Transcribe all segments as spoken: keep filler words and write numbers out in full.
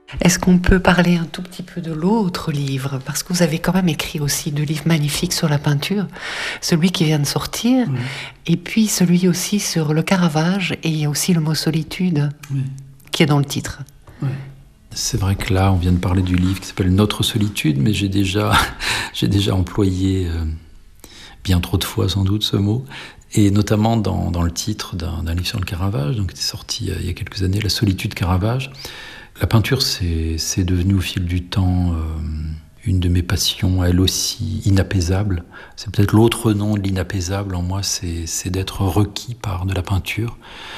Est-ce qu'on peut parler un tout petit peu de l'autre livre? Parce que vous avez quand même écrit aussi deux livres magnifiques sur la peinture. Celui qui vient de sortir, oui. Et puis celui aussi sur le Caravage, et il y a aussi le mot solitude, oui. qui est dans le titre. Oui. C'est vrai que là, on vient de parler du livre qui s'appelle Notre solitude, mais j'ai déjà, j'ai déjà employé euh, bien trop de fois sans doute ce mot, et notamment dans, dans le titre d'un, d'un livre sur le Caravage, donc qui était sorti euh, il y a quelques années, La solitude Caravage. La peinture, c'est, c'est devenu au fil du temps euh, une de mes passions, elle aussi inapaisable. C'est peut-être l'autre nom de l'inapaisable en moi, c'est, c'est d'être requis par de la peinture.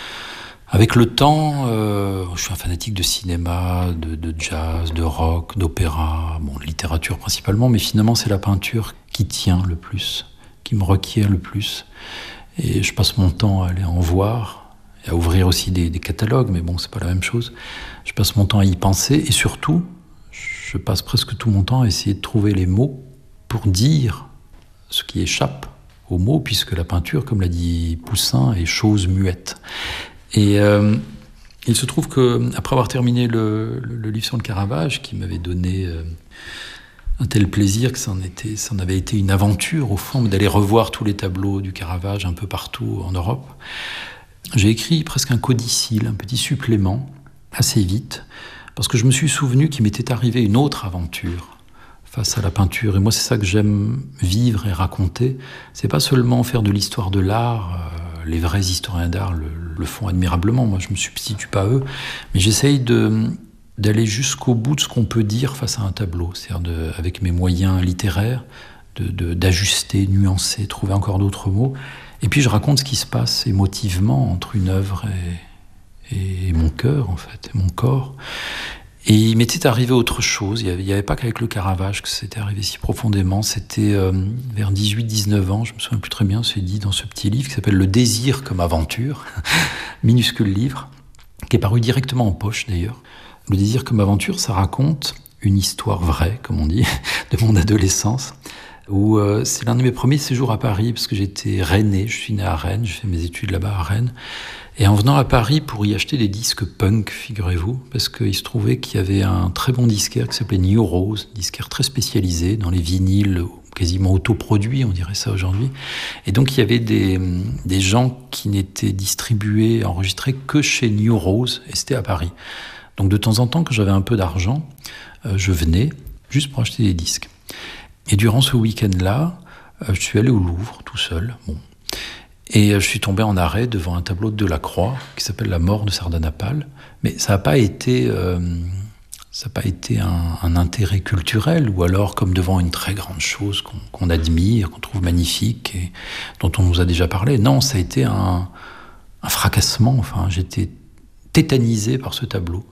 Avec le temps, euh, je suis un fanatique de cinéma, de, de jazz, de rock, d'opéra, bon, de littérature principalement, mais finalement c'est la peinture qui tient le plus, qui me requiert le plus. Et je passe mon temps à aller en voir, et à ouvrir aussi des, des catalogues, mais bon, c'est pas la même chose. Je passe mon temps à y penser, et surtout, je passe presque tout mon temps à essayer de trouver les mots pour dire ce qui échappe aux mots, puisque la peinture, comme l'a dit Poussin, est chose muette. Et euh, il se trouve qu'après avoir terminé le, le, le livre sur le Caravage, qui m'avait donné euh, un tel plaisir que ça en, était, ça en avait été une aventure, au fond, d'aller revoir tous les tableaux du Caravage un peu partout en Europe, j'ai écrit presque un codicille, un petit supplément, assez vite, parce que je me suis souvenu qu'il m'était arrivé une autre aventure face à la peinture. Et moi, c'est ça que j'aime vivre et raconter. C'est pas seulement faire de l'histoire de l'art, euh, les vrais historiens d'art le, le font admirablement, moi je me substitue pas à eux, mais j'essaye de, d'aller jusqu'au bout de ce qu'on peut dire face à un tableau, c'est-à-dire de, avec mes moyens littéraires, de, de, d'ajuster, nuancer, trouver encore d'autres mots. Et puis je raconte ce qui se passe émotivement entre une œuvre et, et mon cœur, en fait, et mon corps. Et il m'était arrivé autre chose. Il n'y avait, avait pas qu'avec le Caravage que c'était arrivé si profondément. C'était euh, vers dix-huit dix-neuf ans, je me souviens plus très bien, c'est dit dans ce petit livre qui s'appelle Le désir comme aventure, minuscule livre, qui est paru directement en poche d'ailleurs. Le désir comme aventure, ça raconte une histoire vraie, comme on dit, de mon adolescence, où euh, c'est l'un de mes premiers séjours à Paris, parce que j'étais rennais, je suis né à Rennes, j'ai fait mes études là-bas à Rennes. Et en venant à Paris pour y acheter des disques punk, figurez-vous, parce qu'il se trouvait qu'il y avait un très bon disquaire qui s'appelait New Rose, disquaire très spécialisé dans les vinyles quasiment autoproduits, on dirait ça aujourd'hui. Et donc il y avait des, des gens qui n'étaient distribués, enregistrés que chez New Rose, et c'était à Paris. Donc de temps en temps, quand j'avais un peu d'argent, euh, je venais juste pour acheter des disques. Et durant ce week-end-là, euh, je suis allé au Louvre tout seul, bon. Et je suis tombé en arrêt devant un tableau de Delacroix qui s'appelle La mort de Sardanapale. Mais ça n'a pas été, euh, ça n'a pas été un, un intérêt culturel, ou alors comme devant une très grande chose qu'on, qu'on admire, qu'on trouve magnifique et dont on nous a déjà parlé. Non, ça a été un, un fracassement. Enfin, j'étais tétanisé par ce tableau.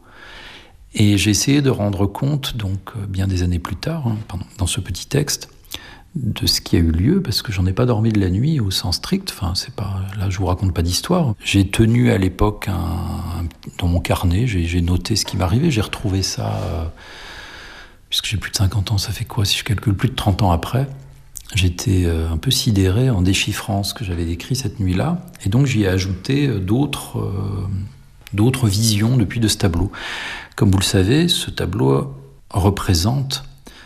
Et j'ai essayé de rendre compte, donc bien des années plus tard, hein, dans ce petit texte, de ce qui a eu lieu, parce que j'en ai pas dormi de la nuit au sens strict. Enfin, c'est pas, là, je vous raconte pas d'histoire. J'ai tenu à l'époque un, un, dans mon carnet, j'ai, j'ai noté ce qui m'arrivait, j'ai retrouvé ça, euh, puisque j'ai plus de cinquante ans, ça fait quoi, si je calcule, plus de trente ans après. J'étais euh, un peu sidéré en déchiffrant ce que j'avais décrit cette nuit-là, et donc j'y ai ajouté d'autres, euh, d'autres visions depuis de ce tableau. Comme vous le savez, ce tableau représente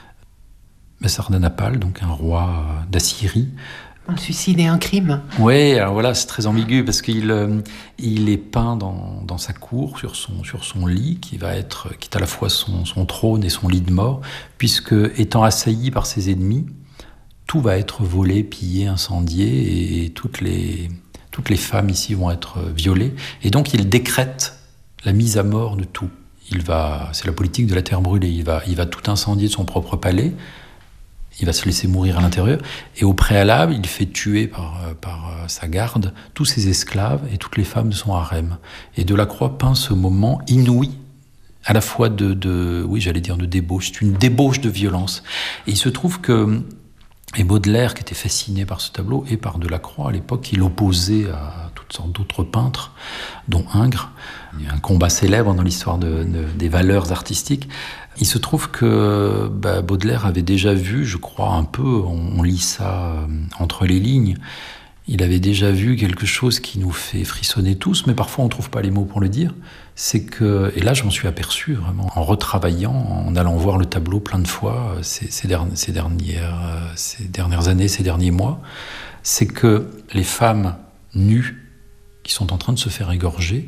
Sardanapale, donc un roi d'Assyrie. Un suicide et un crime. Oui, alors voilà, c'est très ambigu parce qu'il euh, il est peint dans, dans sa cour, sur son, sur son lit, qui va être, qui est à la fois son, son trône et son lit de mort, puisque étant assailli par ses ennemis, tout va être volé, pillé, incendié, et, et toutes les, toutes les femmes ici vont être violées. Et donc il décrète la mise à mort de tout. Il va, c'est la politique de la terre brûlée. Il va, il va tout incendier de son propre palais. Il va se laisser mourir à l'intérieur. Et au préalable, il fait tuer par, par sa garde tous ses esclaves et toutes les femmes de son harem. Et Delacroix peint ce moment inouï, à la fois de, de oui, j'allais dire de débauche. C'est une débauche de violence. Et il se trouve que, et Baudelaire, qui était fasciné par ce tableau, et par Delacroix à l'époque, il opposait à toutes sortes d'autres peintres, dont Ingres. Il y a un combat célèbre dans l'histoire de, de, des valeurs artistiques. Il se trouve que bah, Baudelaire avait déjà vu, je crois un peu, on, on lit ça euh, entre les lignes, il avait déjà vu quelque chose qui nous fait frissonner tous, mais parfois on ne trouve pas les mots pour le dire. C'est que, et là je m'en suis aperçu vraiment, en retravaillant, en allant voir le tableau plein de fois ces, ces, dernières, ces, dernières, ces dernières années, ces derniers mois, c'est que les femmes nues qui sont en train de se faire égorger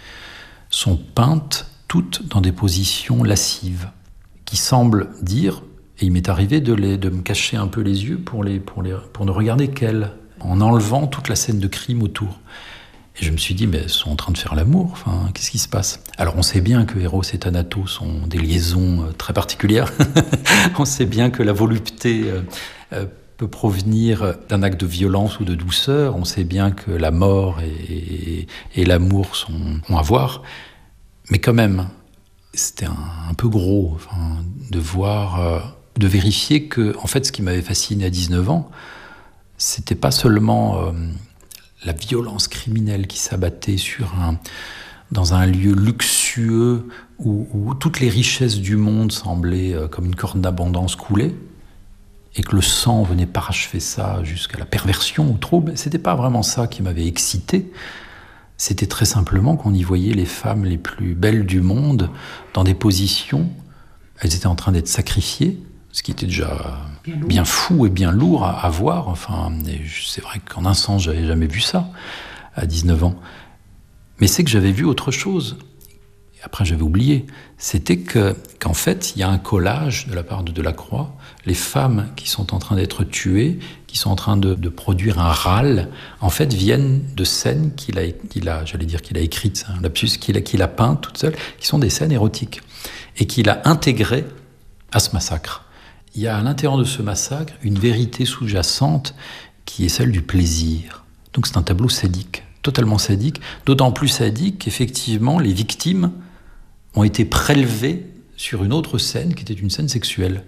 sont peintes toutes dans des positions lascives, qui semblent dire, et il m'est arrivé de, les, de me cacher un peu les yeux pour, les, pour, les, pour ne regarder qu'elles, en enlevant toute la scène de crime autour. Et je me suis dit, mais elles sont en train de faire l'amour, enfin, qu'est-ce qui se passe? Alors on sait bien que Eros et Thanatos ont des liaisons très particulières. On sait bien que la volupté euh, peut provenir d'un acte de violence ou de douceur. On sait bien que la mort et, et, et l'amour sont, ont à voir. Mais quand même, c'était un, un peu gros, enfin, de voir, euh, de vérifier que, en fait, ce qui m'avait fasciné à dix-neuf ans, c'était pas seulement euh, la violence criminelle qui s'abattait sur un, dans un lieu luxueux où, où toutes les richesses du monde semblaient euh, comme une corne d'abondance couler, et que le sang venait parachever ça jusqu'à la perversion ou trouble. C'était pas vraiment ça qui m'avait excité. C'était très simplement qu'on y voyait les femmes les plus belles du monde dans des positions. Elles étaient en train d'être sacrifiées, ce qui était déjà bien, bien fou et bien lourd à, à voir. Enfin, c'est vrai qu'en un sens, j'avais jamais vu ça à dix-neuf ans. Mais c'est que j'avais vu autre chose. Et après, j'avais oublié. C'était que, qu'en fait, il y a un collage de la part de Delacroix. Les femmes qui sont en train d'être tuées, qui sont en train de, de produire un râle, en fait, viennent de scènes qu'il a, qu'il a j'allais dire qu'il a écrites, un lapsus, qu'il a, qu'il a peintes toutes seules, qui sont des scènes érotiques, et qu'il a intégrées à ce massacre. Il y a à l'intérieur de ce massacre une vérité sous-jacente qui est celle du plaisir. Donc c'est un tableau sadique, totalement sadique, d'autant plus sadique qu'effectivement les victimes ont été prélevées sur une autre scène qui était une scène sexuelle.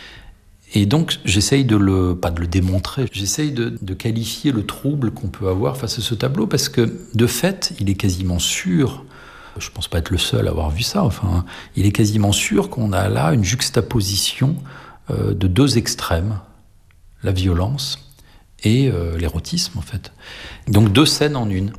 Et donc, j'essaye de le, pas de le démontrer, j'essaye de, de qualifier le trouble qu'on peut avoir face à ce tableau, parce que, de fait, il est quasiment sûr, je ne pense pas être le seul à avoir vu ça, enfin, il est quasiment sûr qu'on a là une juxtaposition euh, de deux extrêmes, la violence et euh, l'érotisme, en fait. Donc, deux scènes en une.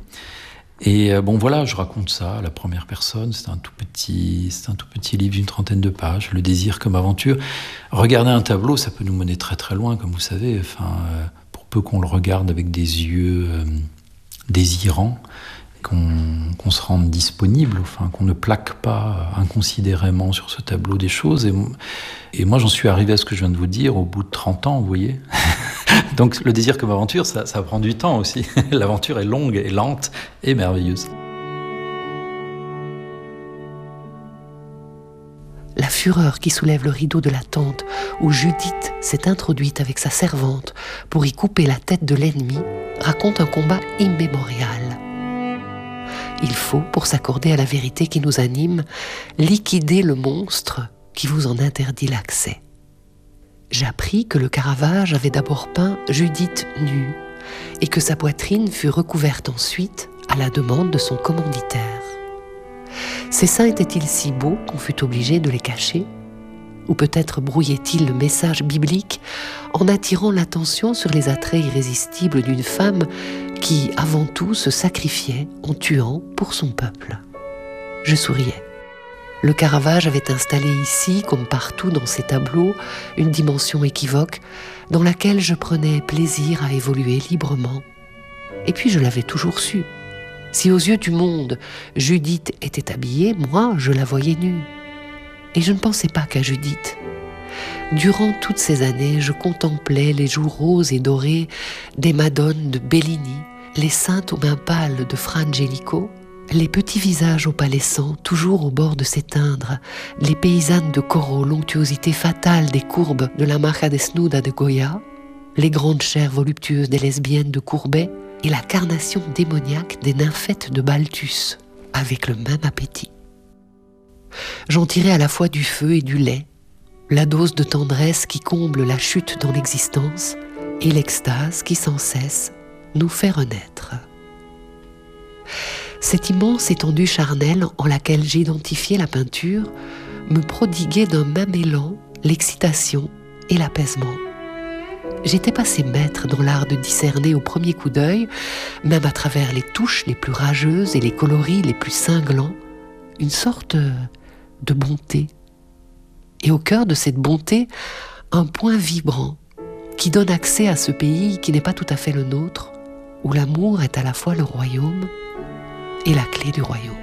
Et bon, voilà, je raconte ça à la première personne. C'est un tout petit, c'est un tout petit livre d'une trentaine de pages, Le désir comme aventure. Regarder un tableau, ça peut nous mener très très loin, comme vous savez. Enfin, euh, pour peu qu'on le regarde avec des yeux euh, désirants, qu'on, qu'on se rende disponible, enfin, qu'on ne plaque pas inconsidérément sur ce tableau des choses. Et, et moi, j'en suis arrivé à ce que je viens de vous dire au bout de trente ans, vous voyez. Donc le désir comme aventure, ça, ça prend du temps aussi. L'aventure est longue et lente et merveilleuse. La fureur qui soulève le rideau de la tente où Judith s'est introduite avec sa servante pour y couper la tête de l'ennemi raconte un combat immémorial. Il faut, pour s'accorder à la vérité qui nous anime, liquider le monstre qui vous en interdit l'accès. J'appris que le Caravage avait d'abord peint Judith nue et que sa poitrine fut recouverte ensuite à la demande de son commanditaire. Ses seins étaient-ils si beaux qu'on fut obligé de les cacher? Ou peut-être brouillait-il le message biblique en attirant l'attention sur les attraits irrésistibles d'une femme qui, avant tout, se sacrifiait en tuant pour son peuple? Je souriais. Le Caravage avait installé ici, comme partout dans ses tableaux, une dimension équivoque dans laquelle je prenais plaisir à évoluer librement. Et puis je l'avais toujours su. Si aux yeux du monde, Judith était habillée, moi, je la voyais nue. Et je ne pensais pas qu'à Judith. Durant toutes ces années, je contemplais les joues roses et dorées des Madones de Bellini, les saintes aux mains pâles de Fra Angelico, les petits visages opalescents, toujours au bord de s'éteindre, les paysannes de Corot, l'onctuosité fatale des courbes de la Maja Desnuda de Goya, les grandes chairs voluptueuses des lesbiennes de Courbet et la carnation démoniaque des nymphètes de Balthus, avec le même appétit. J'en tirais à la fois du feu et du lait, la dose de tendresse qui comble la chute dans l'existence et l'extase qui sans cesse nous fait renaître. Cette immense étendue charnelle en laquelle j'identifiais la peinture me prodiguait d'un même élan l'excitation et l'apaisement. j'étais passé maître dans l'art de discerner au premier coup d'œil, même à travers les touches les plus rageuses et les coloris les plus cinglants, une sorte de bonté. Et au cœur de cette bonté, un point vibrant qui donne accès à ce pays qui n'est pas tout à fait le nôtre, où l'amour est à la fois le royaume et la clé du royaume.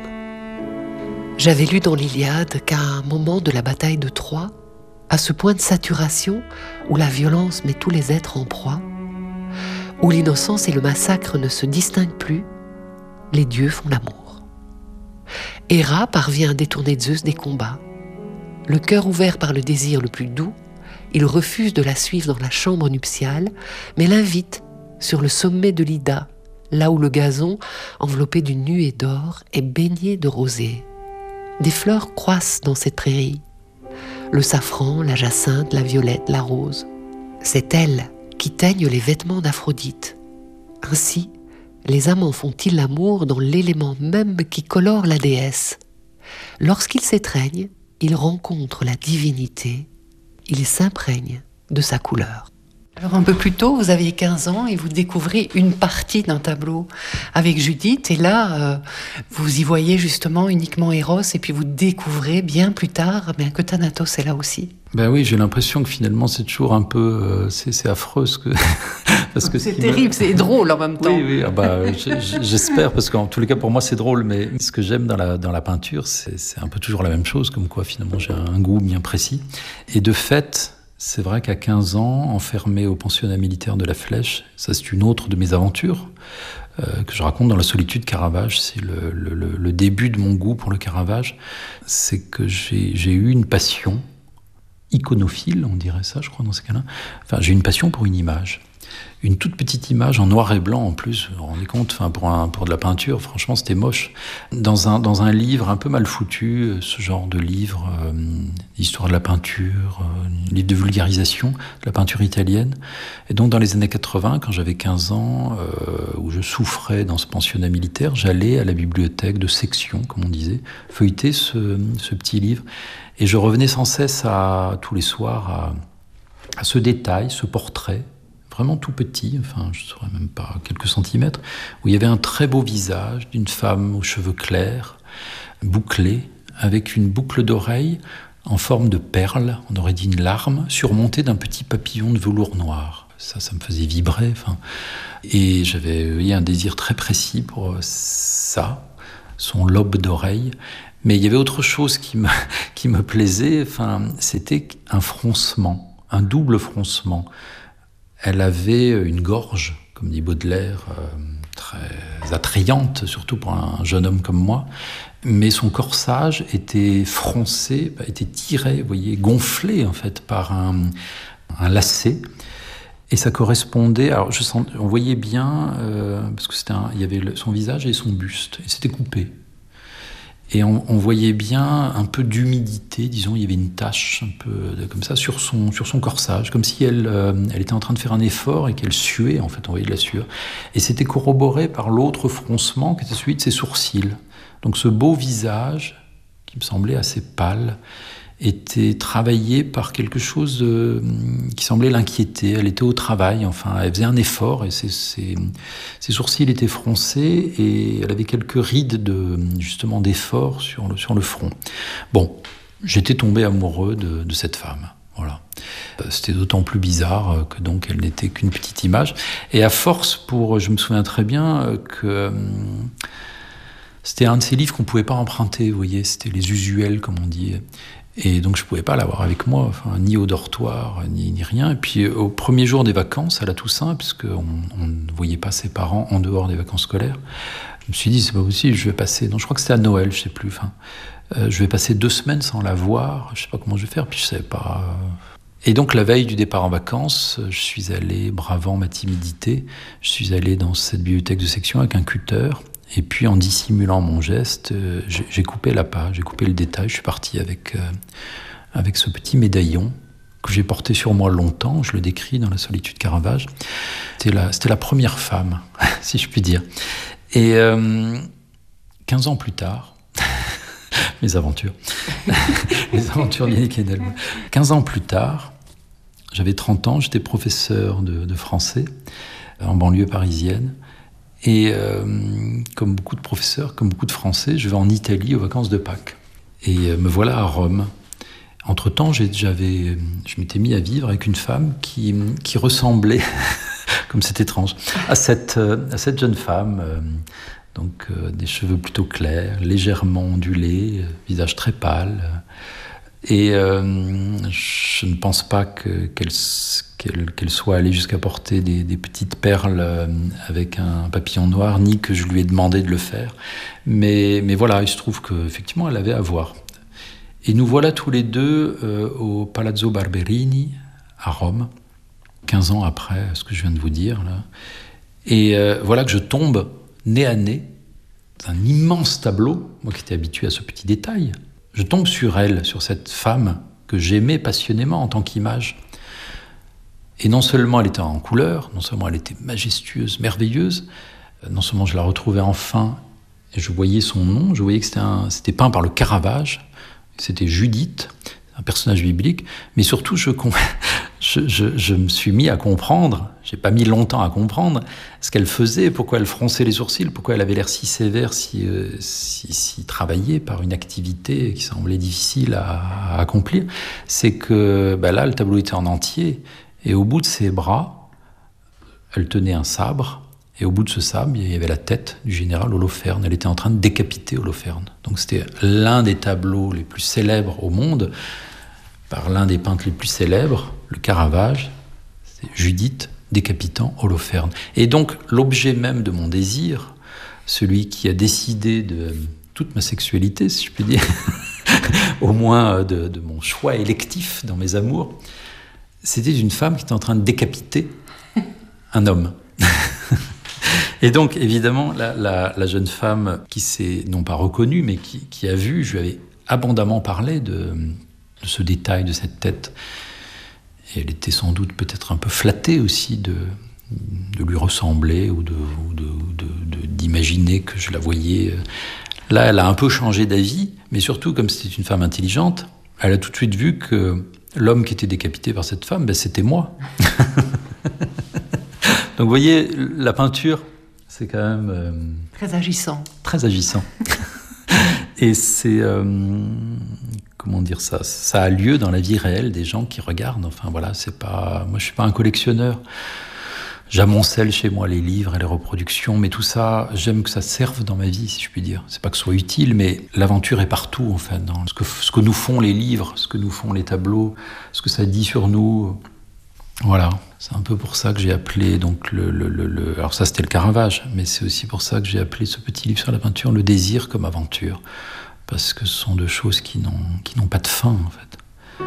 J'avais lu dans l'Iliade qu'à un moment de la bataille de Troie, à ce point de saturation où la violence met tous les êtres en proie, où l'innocence et le massacre ne se distinguent plus, les dieux font l'amour. Héra parvient à détourner Zeus des combats. Le cœur ouvert par le désir le plus doux, il refuse de la suivre dans la chambre nuptiale, mais l'invite sur le sommet de l'Ida, là où le gazon, enveloppé d'une nuée d'or, est baigné de rosée. Des fleurs croissent dans cette prairie. Le safran, la jacinthe, la violette, la rose. C'est elles qui teignent les vêtements d'Aphrodite. Ainsi, les amants font-ils l'amour dans l'élément même qui colore la déesse. Lorsqu'ils s'étreignent, ils rencontrent la divinité, ils s'imprègnent de sa couleur. Alors un peu plus tôt, vous aviez quinze ans et vous découvrez une partie d'un tableau avec Judith. Et là, euh, vous y voyez justement uniquement Eros et puis vous découvrez bien plus tard bien que Thanatos est là aussi. Ben oui, j'ai l'impression que finalement c'est toujours un peu... Euh, c'est, c'est affreux ce que... parce que c'est terrible, me... c'est drôle en même temps. Oui, oui, ah bah, j'espère, parce qu'en tous les cas pour moi c'est drôle, mais ce que j'aime dans la, dans la peinture, c'est, c'est un peu toujours la même chose, comme quoi finalement j'ai un goût bien précis. Et de fait... C'est vrai qu'à quinze ans, enfermé au pensionnat militaire de la Flèche, ça c'est une autre de mes aventures euh, que je raconte dans La solitude Caravage. C'est le, le, le début de mon goût pour le Caravage. C'est que j'ai, j'ai eu une passion iconophile, on dirait ça, je crois, dans ces cas-là. Enfin, j'ai une passion pour une image. Une toute petite image en noir et blanc en plus, vous vous rendez compte, enfin, pour, un, pour de la peinture, franchement c'était moche. Dans un, dans un livre un peu mal foutu, ce genre de livre, euh, histoire de la peinture, euh, livre de vulgarisation de la peinture italienne. Et donc dans les années quatre-vingts, quand j'avais quinze ans, euh, où je souffrais dans ce pensionnat militaire, j'allais à la bibliothèque de section, comme on disait, feuilleter ce, ce petit livre. Et je revenais sans cesse, à, tous les soirs, à, à ce détail, ce portrait, vraiment tout petit, enfin je ne saurais même pas, quelques centimètres, où il y avait un très beau visage d'une femme aux cheveux clairs, bouclée, avec une boucle d'oreille en forme de perle, on aurait dit une larme, surmontée d'un petit papillon de velours noir. Ça, ça me faisait vibrer. Enfin, et j'avais oui, un désir très précis pour ça, son lobe d'oreille. Mais il y avait autre chose qui me, qui me plaisait, enfin, c'était un froncement, un double froncement. Elle avait une gorge, comme dit Baudelaire, euh, très attrayante, surtout pour un jeune homme comme moi. Mais son corsage était froncé, était tiré, vous voyez, gonflé en fait par un, un lacet. Et ça correspondait. Alors, je sens, on voyait bien euh, parce que c'était, un, il y avait le, son visage et son buste, et c'était coupé. Et on, on voyait bien un peu d'humidité, disons, il y avait une tache un peu de, comme ça sur son, sur son corsage, comme si elle, euh, elle était en train de faire un effort et qu'elle suait, en fait, on voyait de la sueur. Et c'était corroboré par l'autre froncement qui était celui de ses sourcils. Donc ce beau visage, qui me semblait assez pâle, était travaillée par quelque chose de, qui semblait l'inquiéter. Elle était au travail, enfin, elle faisait un effort et ses, ses, ses sourcils étaient froncés et elle avait quelques rides de, justement d'effort sur le, sur le front. Bon, j'étais tombé amoureux de, de cette femme. Voilà. C'était d'autant plus bizarre que donc elle n'était qu'une petite image. Et à force, pour, je me souviens très bien que c'était un de ces livres qu'on ne pouvait pas emprunter, vous voyez, c'était les usuels, comme on dit. Et donc je ne pouvais pas l'avoir avec moi, enfin, ni au dortoir, ni, ni rien. Et puis au premier jour des vacances, à la Toussaint, puisqu'on on ne voyait pas ses parents en dehors des vacances scolaires, je me suis dit, c'est pas possible, je vais passer... Non, je crois que c'était à Noël, je ne sais plus. Enfin, euh, je vais passer deux semaines sans la voir, je ne sais pas comment je vais faire, puis je ne savais pas... Et donc la veille du départ en vacances, je suis allé, bravant ma timidité, je suis allé dans cette bibliothèque de section avec un cutter. Et puis, en dissimulant mon geste, euh, j'ai, j'ai coupé la page, j'ai coupé le détail. Je suis parti avec, euh, avec ce petit médaillon que j'ai porté sur moi longtemps. Je le décris dans La solitude Caravage. C'était la, c'était la première femme, si je puis dire. Et euh, quinze ans plus tard, mes aventures, les aventures d'Yannick Edelman. quinze ans plus tard, J'avais trente ans, j'étais professeur de, de français en banlieue parisienne. Et euh, comme beaucoup de professeurs, comme beaucoup de Français, je vais en Italie aux vacances de Pâques. Et euh, me voilà à Rome. Entre-temps, j'ai, j'avais, je m'étais mis à vivre avec une femme qui, qui ressemblait, comme c'est étrange, à cette, à cette jeune femme. Euh, donc euh, des cheveux plutôt clairs, légèrement ondulés, visage très pâle. Et euh, je ne pense pas que, qu'elle, qu'elle, qu'elle soit allée jusqu'à porter des, des petites perles avec un papillon noir, ni que je lui ai demandé de le faire. Mais, mais voilà, il se trouve qu'effectivement, elle avait à voir. Et nous voilà tous les deux euh, au Palazzo Barberini, à Rome, quinze ans après ce que je viens de vous dire. Là. Et euh, voilà que je tombe nez à nez dans un immense tableau, moi qui étais habitué à ce petit détail. Je tombe sur elle, sur cette femme que j'aimais passionnément en tant qu'image. Et non seulement elle était en couleur, non seulement elle était majestueuse, merveilleuse, non seulement je la retrouvais enfin, et je voyais son nom, je voyais que c'était, un, c'était peint par le Caravage, c'était Judith, un personnage biblique, mais surtout je, je, je, je me suis mis à comprendre, j'ai pas mis longtemps à comprendre ce qu'elle faisait, pourquoi elle fronçait les sourcils, pourquoi elle avait l'air si sévère, si, euh, si, si travaillée par une activité qui semblait difficile à, à accomplir. C'est que ben là, le tableau était en entier, et au bout de ses bras, elle tenait un sabre, et au bout de ce sabre, il y avait la tête du général Holoferne. Elle était en train de décapiter Holoferne. Donc c'était l'un des tableaux les plus célèbres au monde, par l'un des peintres les plus célèbres, le Caravage, c'est Judith décapitant Holoferne. Et donc l'objet même de mon désir, celui qui a décidé de toute ma sexualité, si je puis dire, au moins de, de mon choix électif dans mes amours, c'était une femme qui était en train de décapiter un homme. Et donc, évidemment, la, la, la jeune femme qui s'est, non pas reconnue, mais qui, qui a vu, je lui avais abondamment parlé de, de ce détail, de cette tête. Et elle était sans doute peut-être un peu flattée aussi de, de lui ressembler ou, de, ou de, de, de, d'imaginer que je la voyais. Là, elle a un peu changé d'avis, mais surtout, comme c'était une femme intelligente, elle a tout de suite vu que l'homme qui était décapité par cette femme, ben, c'était moi. Donc, vous voyez, la peinture, c'est quand même... Euh, très agissant. Très agissant. Et c'est... Euh, comment dire ça Ça a lieu dans la vie réelle des gens qui regardent. Enfin, voilà, c'est pas... Moi, je suis pas un collectionneur. J'amoncelle chez moi les livres et les reproductions, mais tout ça, j'aime que ça serve dans ma vie, si je puis dire. C'est pas que ce soit utile, mais l'aventure est partout, en fait, dans ce que, ce que nous font les livres, ce que nous font les tableaux, ce que ça dit sur nous... Voilà, c'est un peu pour ça que j'ai appelé donc le, le, le, le... Alors ça c'était le Caravage, mais c'est aussi pour ça que j'ai appelé ce petit livre sur la peinture Le désir comme aventure, parce que ce sont deux choses qui n'ont, qui n'ont pas de fin en fait.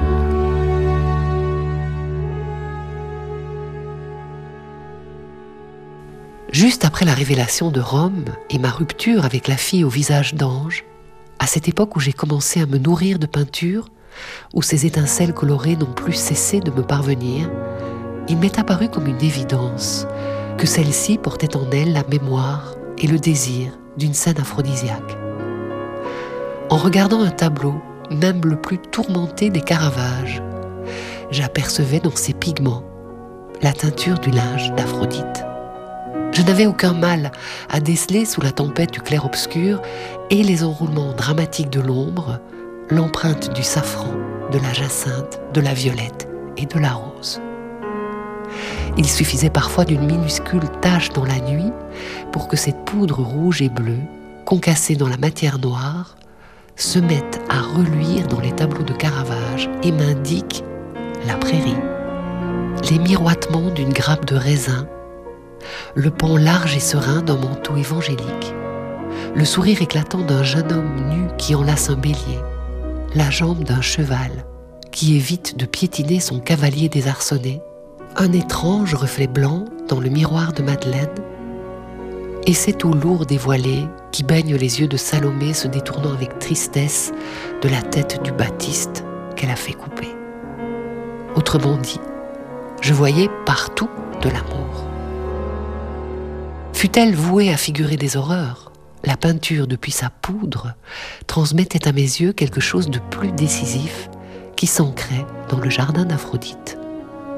Juste après la révélation de Rome et ma rupture avec la fille au visage d'ange, à cette époque où j'ai commencé à me nourrir de peinture, où ces étincelles colorées n'ont plus cessé de me parvenir, il m'est apparu comme une évidence que celle-ci portait en elle la mémoire et le désir d'une scène aphrodisiaque. En regardant un tableau, même le plus tourmenté des Caravages, j'apercevais dans ses pigments la teinture du linge d'Aphrodite. Je n'avais aucun mal à déceler sous la tempête du clair-obscur et les enroulements dramatiques de l'ombre l'empreinte du safran, de la jacinthe, de la violette et de la rose. Il suffisait parfois d'une minuscule tache dans la nuit pour que cette poudre rouge et bleue, concassée dans la matière noire, se mette à reluire dans les tableaux de Caravage et m'indique la prairie, les miroitements d'une grappe de raisin, le pan large et serein d'un manteau évangélique, le sourire éclatant d'un jeune homme nu qui enlace un bélier, la jambe d'un cheval qui évite de piétiner son cavalier désarçonné, un étrange reflet blanc dans le miroir de Madeleine, et cette eau lourde et voilée qui baigne les yeux de Salomé se détournant avec tristesse de la tête du Baptiste qu'elle a fait couper. Autrement dit, je voyais partout de l'amour. Fût-elle vouée à figurer des horreurs, la peinture, depuis sa poudre, transmettait à mes yeux quelque chose de plus décisif qui s'ancrait dans le jardin d'Aphrodite.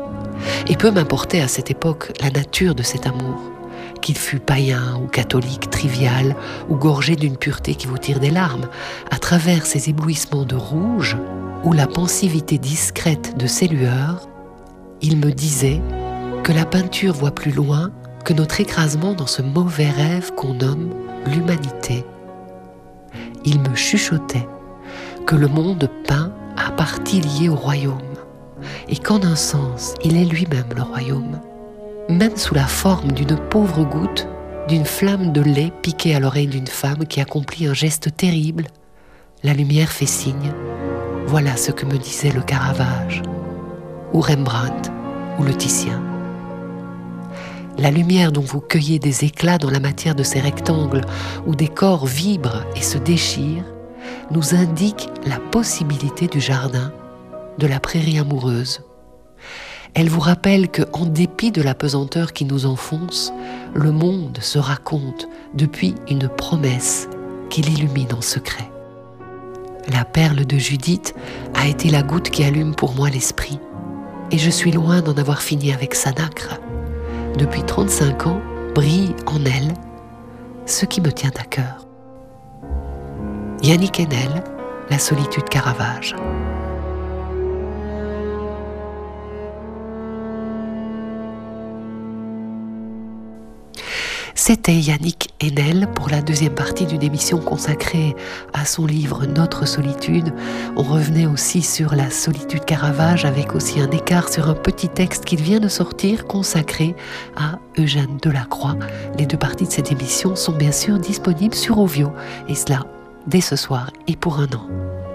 Et peu m'importait à cette époque la nature de cet amour, qu'il fût païen ou catholique, trivial ou gorgé d'une pureté qui vous tire des larmes, à travers ces éblouissements de rouge ou la pensivité discrète de ses lueurs, il me disait que la peinture voit plus loin que notre écrasement dans ce mauvais rêve qu'on nomme l'humanité. Il me chuchotait que le monde peint a partie liée au royaume, et qu'en un sens, il est lui-même le royaume, même sous la forme d'une pauvre goutte, d'une flamme de lait piquée à l'oreille d'une femme qui accomplit un geste terrible. La lumière fait signe. Voilà ce que me disait le Caravage, ou Rembrandt, ou le Titien. La lumière dont vous cueillez des éclats dans la matière de ces rectangles, où des corps vibrent et se déchirent, nous indique la possibilité du jardin, de la prairie amoureuse. Elle vous rappelle que, en dépit de la pesanteur qui nous enfonce, le monde se raconte depuis une promesse qui l'illumine en secret. La perle de Judith a été la goutte qui allume pour moi l'esprit, et je suis loin d'en avoir fini avec sa nacre. Depuis trente-cinq ans, brille en elle ce qui me tient à cœur. Yannick Enel, La solitude Caravage. C'était Yannick Enel pour la deuxième partie d'une émission consacrée à son livre Notre solitude. On revenait aussi sur la solitude Caravage avec aussi un écart sur un petit texte qu'il vient de sortir consacré à Eugène Delacroix. Les deux parties de cette émission sont bien sûr disponibles sur Ovio et cela dès ce soir et pour un an.